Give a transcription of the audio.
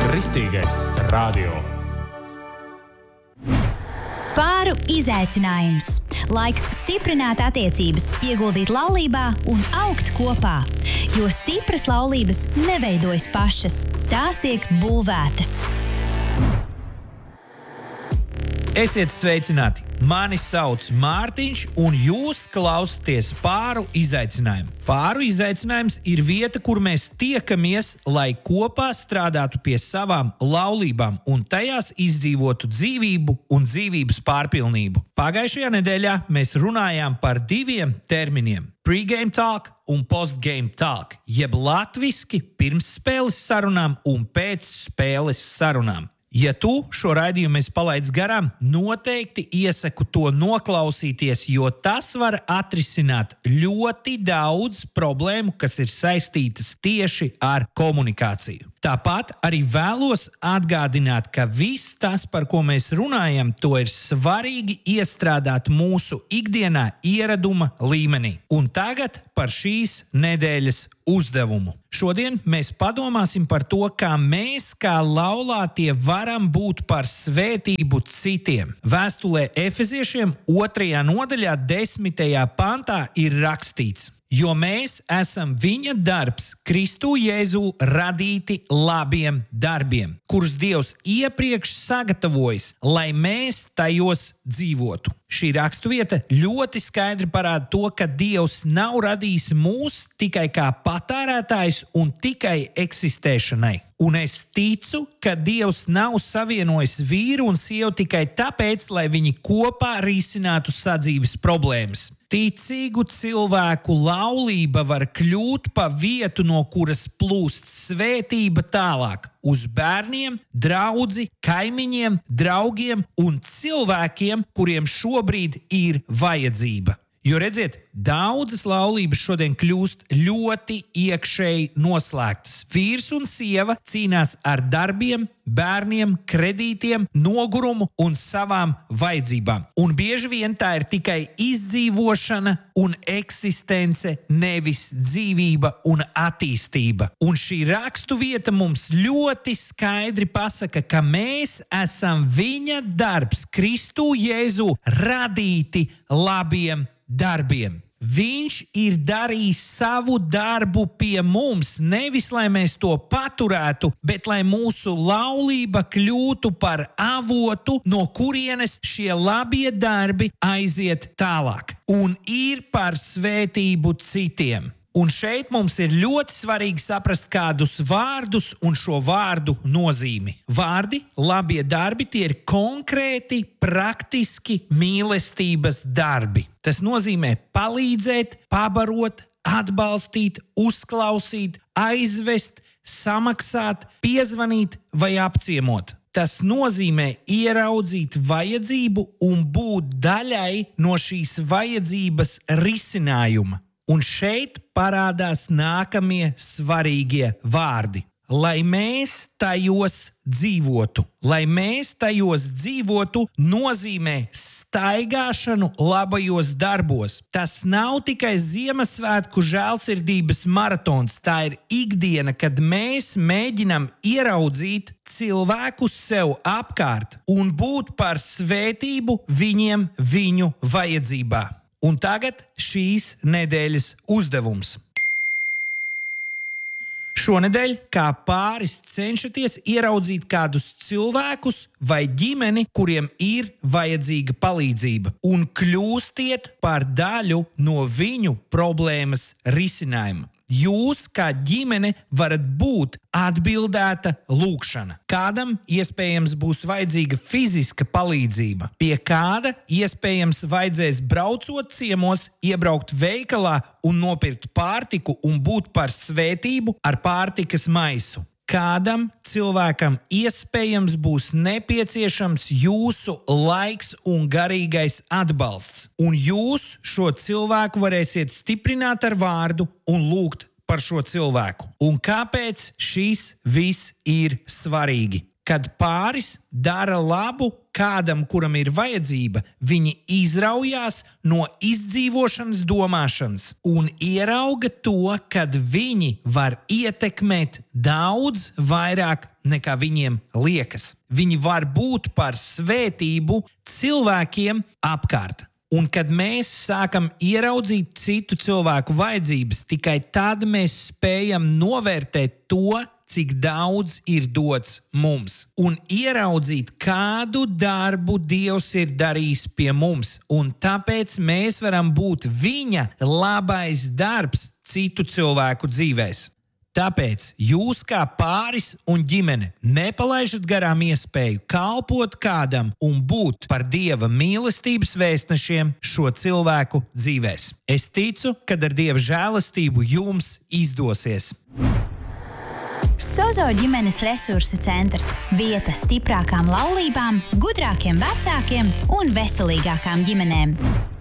Kristīgais radio. Pāru izaicinājums. Laiks stiprināt attiecības, ieguldīt laulībā un augt kopā. Jo stipras laulības neveidojas pašas, tās tiek būvētas. Esiet sveicināti! Mani sauc Mārtiņš, un jūs klausāties Pāru izaicinājumu. Pāru izaicinājums ir vieta, kur mēs tiekamies, lai kopā strādātu pie savām laulībām un tajās izdzīvotu dzīvību un dzīvības pārpilnību. Pagājušajā nedēļā mēs runājām par diviem terminiem – pre-game talk un post-game talk, jeb latviski pirmsspēles sarunām un pēcspēles sarunām. Ja tu šo raidījumu palaidz garām, noteikti iesaku to noklausīties, jo tas var atrisināt ļoti daudz problēmu, kas ir saistītas tieši ar komunikāciju. Tāpat arī vēlos atgādināt, ka viss tas, par ko mēs runājam, to ir svarīgi iestrādāt mūsu ikdienā ieraduma līmenī. Un tagad par šīs nedēļas uzdevumu. Šodien mēs padomāsim par to, kā mēs, kā laulātie, varam būt par svētību citiem. Vēstulē Efeziešiem 2. nodaļā 10. pantā ir rakstīts: jo mēs esam viņa darbs, Kristu Jēzu radīti labiem darbiem, kurus Dievs iepriekš sagatavojis, lai mēs tajos dzīvotu. Šī raksturvieta ļoti skaidri parāda to, ka Dievs nav radījis mūs tikai kā patērētājs un tikai eksistēšanai. Un es ticu, ka Dievs nav savienojis vīru un sievu tikai tāpēc, lai viņi kopā risinātu sadzīves problēmas. Ticīgu cilvēku laulība var kļūt pa vietu, no kuras plūst svētība tālāk uz bērniem, draudzi, kaimiņiem, draugiem un cilvēkiem, kuriem šobrīd ir vajadzība. Jo redziet, daudzas laulības šodien kļūst ļoti iekšēji noslēgtas. Vīrs un sieva cīnās ar darbiem, bērniem, kredītiem, nogurumu un savām vajadzībām. Un bieži vien tā ir tikai izdzīvošana un eksistence, nevis dzīvība un attīstība. Un šī raksturvieta mums ļoti skaidri pasaka, ka mēs esam viņa darbs, Kristu Jēzu radīti labiem darbiem. Viņš ir darījis savu darbu pie mums, nevis lai mēs to paturētu, bet lai mūsu laulība kļūtu par avotu, no kurienes šie labie darbi aiziet tālāk un ir par svētību citiem. Un šeit mums ir ļoti svarīgi saprast kādus vārdus un šo vārdu nozīmi. Vārdi, labie darbi, tie ir konkrēti, praktiski mīlestības darbi. Tas nozīmē palīdzēt, pabarot, atbalstīt, uzklausīt, aizvest, samaksāt, piezvanīt vai apciemot. Tas nozīmē ieraudzīt vajadzību un būt daļai no šīs vajadzības risinājuma. Un šeit parādās nākamie svarīgie vārdi. Lai mēs tajos dzīvotu. Lai mēs tajos dzīvotu nozīmē staigāšanu labajos darbos. Tas nav tikai Ziemassvētku žēlsirdības maratons. Tā ir ikdiena, kad mēs mēģinam ieraudzīt cilvēkus sev apkārt un būt par svētību viņiem viņu vajadzībā. Un tagad šīs nedēļas uzdevums. Šonedēļ kā pāris cenšaties ieraudzīt kādus cilvēkus vai ģimeni, kuriem ir vajadzīga palīdzība, un kļūstiet par daļu no viņu problēmas risinājuma. Jūs, kā ģimene, varat būt atbildēta lūkšana. Kādam iespējams būs vajadzīga fiziska palīdzība. Pie kāda iespējams vajadzēs braucot ciemos, iebraukt veikalā un nopirkt pārtiku un būt par svētību ar pārtikas maisu. Kādam cilvēkam iespējams būs nepieciešams jūsu laiks un garīgais atbalsts, un jūs šo cilvēku varēsiet stiprināt ar vārdu un lūgt par šo cilvēku. Un kāpēc šis viss ir svarīgi? Kad pāris dara labu kādam, kuram ir vajadzība, viņi izraujās no izdzīvošanas domāšanas un ierauga to, kad viņi var ietekmēt daudz vairāk nekā viņiem liekas. Viņi var būt par svētību cilvēkiem apkārt. Un kad mēs sākam ieraudzīt citu cilvēku vajadzības, tikai tad mēs spējam novērtēt to, cik daudz ir dots mums. Un ieraudzīt, kādu darbu Dievs ir darījis pie mums. Un tāpēc mēs varam būt viņa labais darbs citu cilvēku dzīvēs. Tāpēc jūs kā pāris un ģimene nepalaižat garām iespēju kalpot kādam un būt par Dieva mīlestības vēstnešiem šo cilvēku dzīvēs. Es ticu, ka ar Dieva žēlastību jums izdosies. Sozo ģimenes resursu centrs – vieta stiprākām laulībām, gudrākiem vecākiem un veselīgākām ģimenēm.